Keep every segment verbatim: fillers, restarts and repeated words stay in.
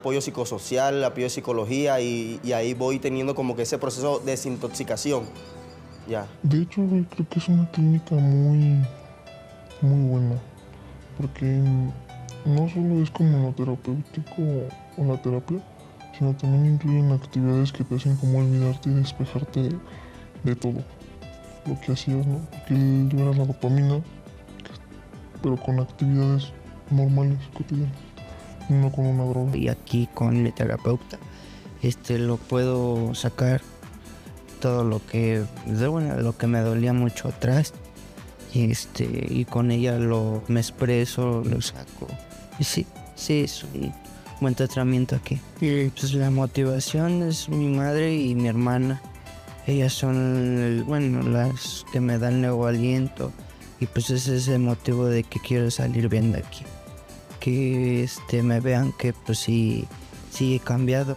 Apoyo psicosocial, apoyo de psicología y, y ahí voy teniendo como que ese proceso de desintoxicación. Ya. De hecho, creo que es una clínica muy, muy buena, porque no solo es como lo terapéutico o la terapia, sino también incluyen actividades que te hacen como olvidarte y despejarte de, de todo lo que hacías, ¿no? Porque liberas la dopamina, pero con actividades normales, cotidianas, no con una droga. Y aquí con el terapeuta este, lo puedo sacar todo lo que, bueno, lo que me dolía mucho atrás y, este, y con ella lo, me expreso, lo saco. Y sí, sí, es un buen tratamiento aquí. Y pues la motivación es mi madre y mi hermana. Ellas son, bueno, las que me dan nuevo aliento y pues ese es el motivo de que quiero salir bien de aquí. Que este, me vean que pues sí, sí he cambiado.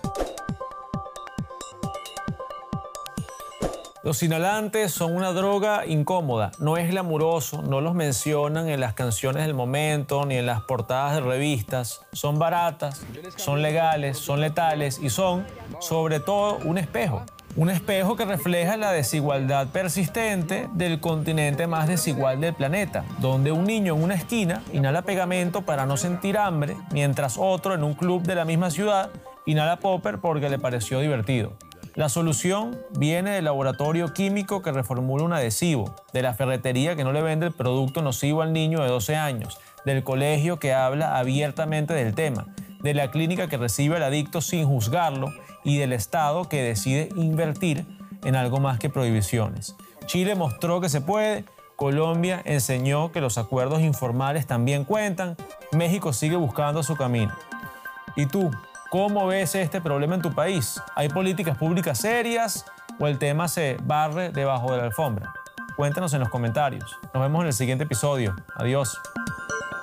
Los inhalantes son una droga incómoda, no es glamuroso, no los mencionan en las canciones del momento ni en las portadas de revistas. Son baratas, son legales, son letales y son, sobre todo, un espejo. Un espejo que refleja la desigualdad persistente del continente más desigual del planeta, donde un niño en una esquina inhala pegamento para no sentir hambre, mientras otro en un club de la misma ciudad inhala popper porque le pareció divertido. La solución viene del laboratorio químico que reformula un adhesivo, de la ferretería que no le vende el producto nocivo al niño de doce años, del colegio que habla abiertamente del tema, de la clínica que recibe al adicto sin juzgarlo y del Estado que decide invertir en algo más que prohibiciones. Chile mostró que se puede, Colombia enseñó que los acuerdos informales también cuentan, México sigue buscando su camino. ¿Y tú? ¿Cómo ves este problema en tu país? ¿Hay políticas públicas serias o el tema se barre debajo de la alfombra? Cuéntanos en los comentarios. Nos vemos en el siguiente episodio. Adiós.